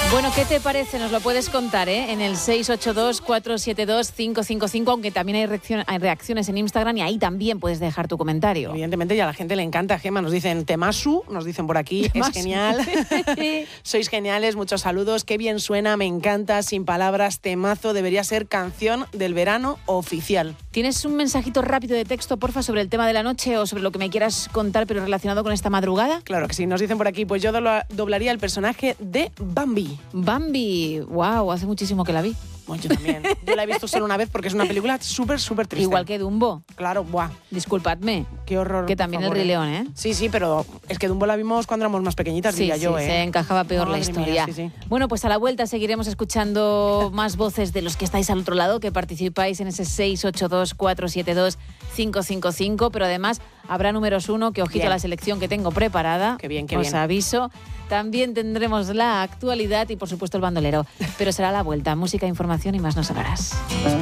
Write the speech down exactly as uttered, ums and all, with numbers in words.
Bueno, ¿qué te parece? Nos lo puedes contar, ¿eh? En el seis ocho dos, cuatro siete dos, cinco cinco cinco, aunque también hay, reaccion- hay reacciones en Instagram y ahí también puedes dejar tu comentario. Evidentemente, y a la gente le encanta, Gemma. Nos dicen Temasu, nos dicen por aquí, Temasu. es genial. Sois geniales, muchos saludos, qué bien suena, me encanta, sin palabras, temazo, debería ser canción del verano oficial. ¿Tienes un mensajito rápido de texto, porfa, sobre el tema de la noche o sobre lo que me quieras contar, pero relacionado con esta madrugada? Claro que sí, nos dicen por aquí, pues yo dobla- doblaría el personaje de Bambi. Bambi, wow, hace muchísimo que la vi. Bueno, yo también. Yo la he visto solo una vez porque es una película súper, súper triste. Igual que Dumbo. Claro, buah. Disculpadme. Qué horror. Que también el por Rey favor, León, ¿eh? Sí, sí, pero es que Dumbo la vimos cuando éramos más pequeñitas, Sí, diría sí, yo, ¿eh? se encajaba peor Madre la mía, historia. sí, sí. Bueno, pues a la vuelta seguiremos escuchando más voces de los que estáis al otro lado, que participáis en ese seis ocho dos, cuatro siete dos, cinco cinco cinco, pero además habrá números uno, que ojito Bien. a la selección que tengo preparada. Qué bien, qué Os bien. aviso. También tendremos la actualidad y, por supuesto, el bandolero. Pero será a la vuelta. Música, información y más no sonarás.